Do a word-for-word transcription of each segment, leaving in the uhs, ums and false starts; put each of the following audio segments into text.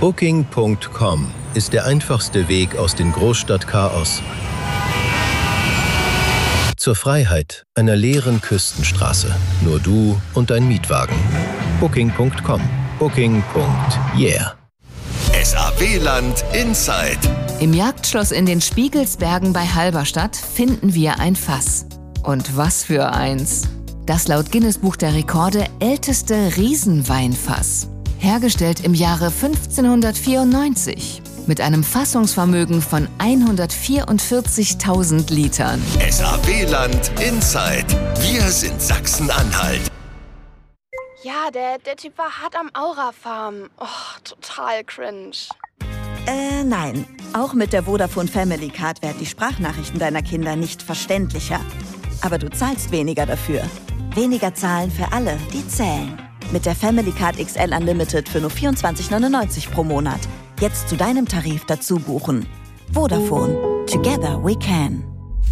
Booking Punkt com ist der einfachste Weg aus dem Großstadtchaos zur Freiheit einer leeren Küstenstraße. Nur du und dein Mietwagen. Booking Punkt com. Booking. Yeah. S A W-Land Inside. Im Jagdschloss in den Spiegelsbergen bei Halberstadt finden wir ein Fass. Und was für eins. Das laut Guinness-Buch der Rekorde älteste Riesenweinfass. Hergestellt im Jahre fünfzehnhundertvierundneunzig. Mit einem Fassungsvermögen von hundertvierundvierzigtausend Litern. S A W-Land Inside. Wir sind Sachsen-Anhalt. Ja, der, der Typ war hart am Aura-Farm. Oh, total cringe. Äh, nein. Auch mit der Vodafone Family Card werden die Sprachnachrichten deiner Kinder nicht verständlicher. Aber du zahlst weniger dafür. Weniger zahlen für alle, die zählen. Mit der Family Card X L Unlimited für nur vierundzwanzig neunundneunzig pro Monat. Jetzt zu deinem Tarif dazu buchen. Vodafone. Together we can.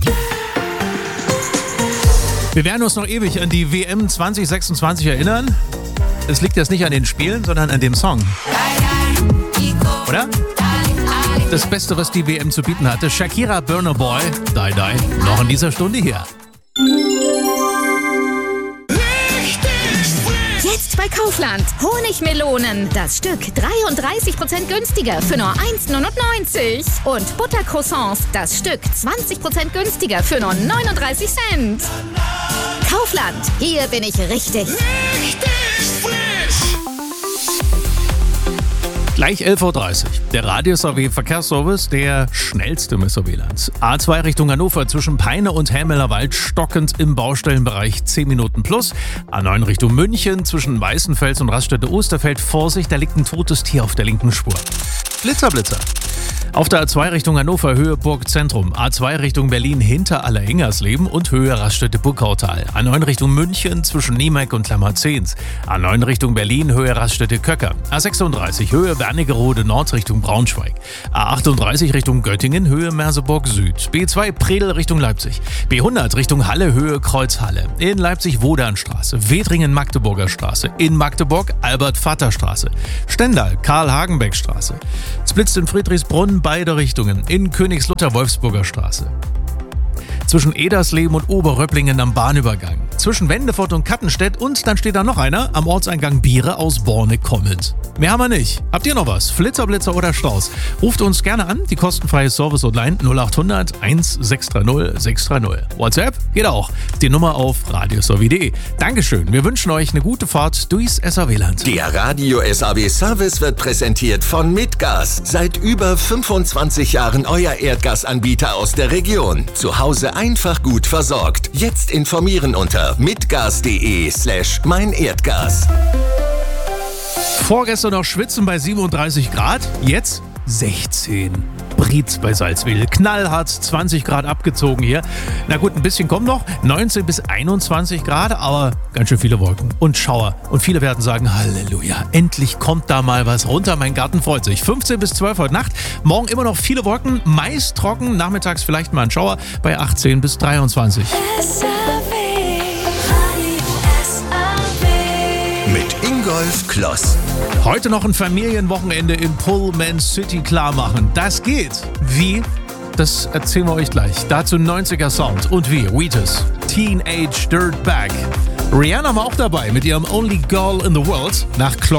Wir werden uns noch ewig an die W M zwanzig sechsundzwanzig erinnern. Es liegt jetzt nicht an den Spielen, sondern an dem Song. Oder? Das Beste, was die W M zu bieten hatte. Shakira, Burna Boy, Die Die, noch in dieser Stunde hier. Jetzt bei Kaufland. Honigmelonen. Das Stück dreiunddreißig Prozent günstiger für nur eins neunundneunzig. Und Buttercroissants. Das Stück zwanzig Prozent günstiger für nur neununddreißig Cent. Kaufland. Hier bin ich richtig. Richtig frisch. Gleich elf Uhr dreißig. Der Radius A W Verkehrsservice, der schnellste im S A W-Land. A zwei Richtung Hannover zwischen Peine und Helmellerwald stockend im Baustellenbereich zehn Minuten plus. A neun Richtung München zwischen Weißenfels und Raststätte Osterfeld. Vorsicht, da liegt ein totes Tier auf der linken Spur. Blitzer, Blitzer. Auf der A zwei Richtung Hannover, Höhe Burgzentrum. A zwei Richtung Berlin hinter Allerengersleben und Höhe Raststätte Buckautal. A neun Richtung München zwischen Niemeck und Klammerzehns. A neun Richtung Berlin, Höhe Raststätte Köcker. A sechsunddreißig, Höhe Wernigerode Nord Richtung Braunschweig. A achtunddreißig Richtung Göttingen, Höhe Merseburg Süd. B zwei Predel Richtung Leipzig. B hundert Richtung Halle, Höhe Kreuzhalle. In Leipzig Wodanstraße. Wedringen Magdeburger Straße. In Magdeburg Albert-Vater-Straße. Stendal Karl-Hagenbeck-Straße. Es blitzt in Friedrichsbrunn beide Richtungen. In Königslutter Wolfsburger Straße. Zwischen Edersleben und Oberröpplingen am Bahnübergang. Zwischen Wendefurt und Kattenstedt und dann steht da noch einer am Ortseingang Biere aus Borne kommend. Mehr haben wir nicht. Habt ihr noch was? Flitzer, Blitzer oder Staus? Ruft uns gerne an, die kostenfreie Service-Hotline null achthundert eins sechs drei null sechs drei null. WhatsApp geht auch. Die Nummer auf radios a w punkt de. Dankeschön. Wir wünschen euch eine gute Fahrt durchs S A W-Land. Der Radio S A W Service wird präsentiert von Mitgas. Seit über fünfundzwanzig Jahren euer Erdgasanbieter aus der Region. Zu Hause einfach gut versorgt. Jetzt informieren unter mitgas.de slash mein Erdgas. Vorgestern noch schwitzen bei siebenunddreißig Grad, jetzt sechzehn. Brietz bei Salzwedel, knallhart zwanzig Grad abgezogen hier. Na gut, ein bisschen kommt noch, neunzehn bis einundzwanzig Grad, aber ganz schön viele Wolken und Schauer. Und viele werden sagen, Halleluja, endlich kommt da mal was runter, mein Garten freut sich. fünfzehn bis zwölf heute Nacht, morgen immer noch viele Wolken, meist trocken, nachmittags vielleicht mal ein Schauer bei achtzehn bis dreiundzwanzig. Mit Ingolf Kloss. Heute noch ein Familienwochenende in Pullman City klar machen. Das geht. Wie? Das erzählen wir euch gleich. Dazu neunziger Sound und wie Wheatus, Teenage Dirtbag. Rihanna war auch dabei mit ihrem Only Girl in the World nach Clock.